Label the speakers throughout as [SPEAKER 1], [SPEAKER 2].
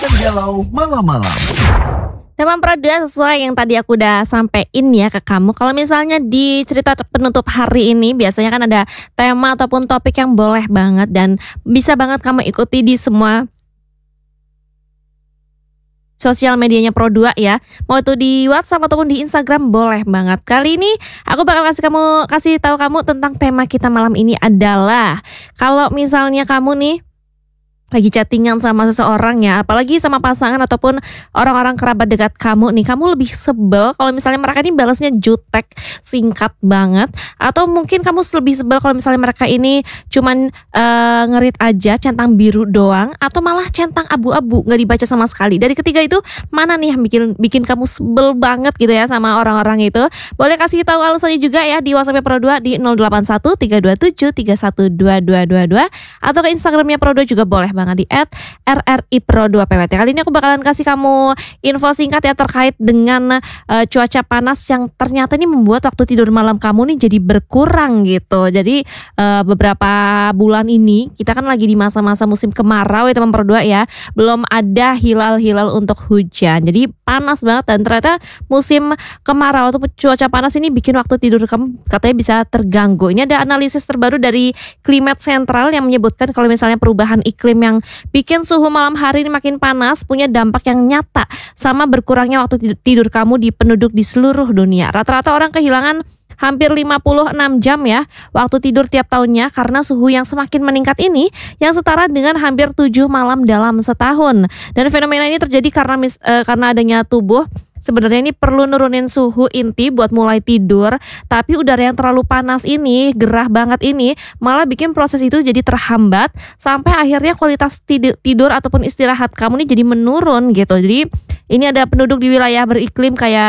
[SPEAKER 1] Galau malam-malam.
[SPEAKER 2] Teman Produa, sesuai yang tadi aku udah sampein ya ke kamu. Kalau misalnya di cerita penutup hari ini biasanya kan ada tema ataupun topik yang boleh banget dan bisa banget kamu ikuti di semua sosial medianya Pro2 ya. Mau itu di WhatsApp ataupun di Instagram boleh banget. Kali ini aku bakal kasih tahu kamu tentang tema kita malam ini adalah kalau misalnya kamu nih lagi chattingan sama seseorang ya, apalagi sama pasangan ataupun orang-orang kerabat dekat kamu nih, kamu lebih sebel kalau misalnya mereka ini balasnya jutek, singkat banget, atau mungkin kamu lebih sebel kalau misalnya mereka ini cuman ngerit aja, centang biru doang, atau malah centang abu-abu, nggak dibaca sama sekali. Dari ketiga itu mana nih yang bikin kamu sebel banget gitu ya sama orang-orang itu? Boleh kasih tahu alasannya juga ya di WhatsApp Pro2 di 081 327 312222 atau ke Instagramnya Pro2 juga boleh banget di @RRI_Pro2PWT. Kali ini aku bakalan kasih kamu info singkat ya terkait dengan cuaca panas yang ternyata ini membuat waktu tidur malam kamu nih jadi berkurang gitu. Jadi beberapa bulan ini kita kan lagi di masa-masa musim kemarau ya teman Pro2 ya. Belum ada hilal-hilal untuk hujan. Jadi panas banget dan ternyata musim kemarau atau cuaca panas ini bikin waktu tidur kamu katanya bisa terganggu. Ini ada analisis terbaru dari Climate Central yang menyebutkan kalau misalnya perubahan iklim yang bikin suhu malam hari ini makin panas punya dampak yang nyata sama berkurangnya waktu tidur kamu di penduduk di seluruh dunia. Rata-rata orang kehilangan hampir 56 jam ya waktu tidur tiap tahunnya karena suhu yang semakin meningkat ini yang setara dengan hampir 7 malam dalam setahun. Dan fenomena ini terjadi karena adanya tubuh sebenarnya ini perlu nurunin suhu inti buat mulai tidur, tapi udara yang terlalu panas ini, gerah banget ini, malah bikin proses itu jadi terhambat sampai akhirnya kualitas tidur ataupun istirahat kamu nih jadi menurun gitu. Jadi ini ada penduduk di wilayah beriklim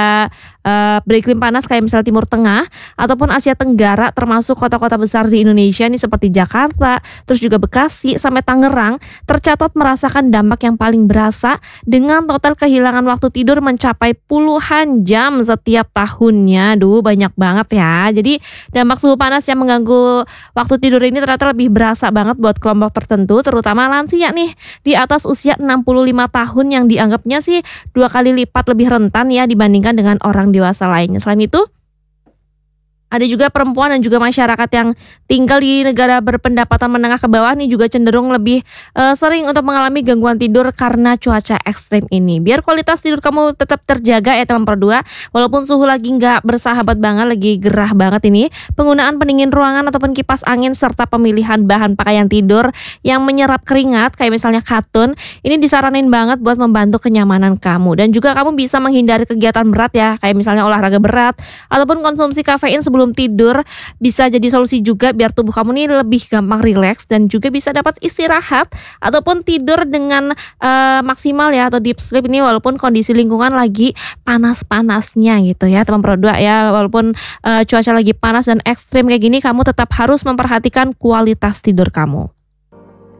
[SPEAKER 2] panas kayak misalnya Timur Tengah ataupun Asia Tenggara, termasuk kota-kota besar di Indonesia nih seperti Jakarta, terus juga Bekasi sampai Tangerang tercatat merasakan dampak yang paling berasa dengan total kehilangan waktu tidur mencapai puluhan jam setiap tahunnya. Duh, banyak banget ya. Jadi dampak suhu panas yang mengganggu waktu tidur ini ternyata lebih berasa banget buat kelompok tertentu, terutama lansia nih di atas usia 65 tahun yang dianggapnya sih 2 kali lipat lebih rentan ya dibandingkan dengan orang dewasa lainnya. Selain itu ada juga perempuan dan juga masyarakat yang tinggal di negara berpendapatan menengah ke bawah nih juga cenderung lebih sering untuk mengalami gangguan tidur karena cuaca ekstrim ini. Biar kualitas tidur kamu tetap terjaga ya teman Pro2, walaupun suhu lagi nggak bersahabat banget, lagi gerah banget ini, penggunaan pendingin ruangan ataupun kipas angin serta pemilihan bahan pakaian tidur yang menyerap keringat kayak misalnya katun, ini disaranin banget buat membantu kenyamanan kamu. Dan juga kamu bisa menghindari kegiatan berat ya, kayak misalnya olahraga berat ataupun konsumsi kafein sebelum tidur, bisa jadi solusi juga biar tubuh kamu nih lebih gampang rileks dan juga bisa dapat istirahat ataupun tidur dengan maksimal ya atau deep sleep ini walaupun kondisi lingkungan lagi panas-panasnya gitu ya teman Pro2 ya. Walaupun cuaca lagi panas dan ekstrim kayak gini, kamu tetap harus memperhatikan kualitas tidur kamu.